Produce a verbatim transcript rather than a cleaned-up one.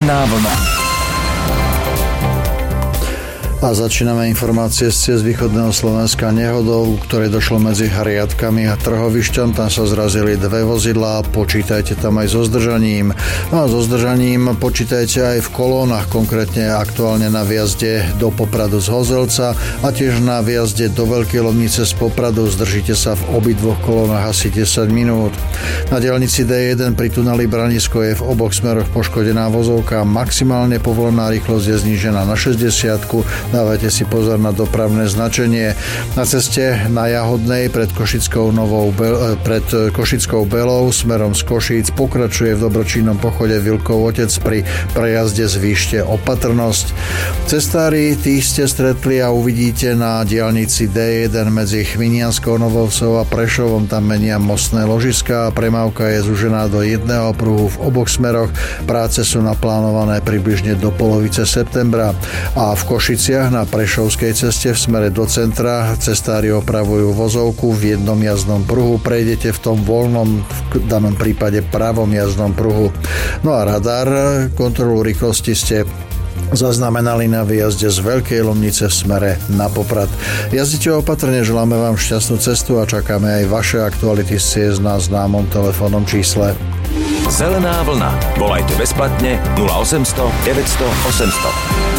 Zelená vlna. A začíname informácie z ciest východného Slovenska nehodou, ktoré došlo medzi Hriadkami a Trhovišťom. Tam sa zrazili dve vozidlá, počítajte tam aj so zdržaním. No a so zdržaním počítajte aj v kolónach, konkrétne aktuálne na výjazde do Popradu z Hozelca a tiež na výjazde do Veľkej Lomnice z Popradu. Zdržíte sa v obidvoch kolónach asi desať minút. Na diaľnici dé jeden pri tuneli Branisko je v oboch smeroch poškodená vozovka. Maximálne povolená rýchlosť je znížená na šesťdesiatku. Dávajte si pozor na dopravné značenie. Na ceste na Jahodnej pred Košickou, Novou Bel- pred Košickou Belou smerom z Košíc pokračuje v dobročinnom pochode Vilkov otec. Pri prejazde zvýšte opatrnosť. Cestári, tých ste stretli a uvidíte na diaľnici dé jeden medzi Chminianskou, Novovcov a Prešovom. Tam menia mostné ložiská a premávka je zúžená do jedného pruhu v oboch smeroch. Práce sú naplánované približne do polovice septembra. A v Košiciach na Prešovskej ceste v smere do centra cestári opravujú vozovku v jednom jazdnom pruhu. Prejdete v tom voľnom, v danom prípade pravom jazdnom pruhu. No a radar, kontrolu rýchlosti ste zaznamenali na výjazde z Veľkej Lomnice v smere na Poprad. Jazdite opatrne, želáme vám šťastnú cestu a čakáme aj vaše aktuality z ciest na známom telefónnom čísle. Zelená vlna. Volajte bezplatne nula osem nula nula deväť nula nula osem nula nula.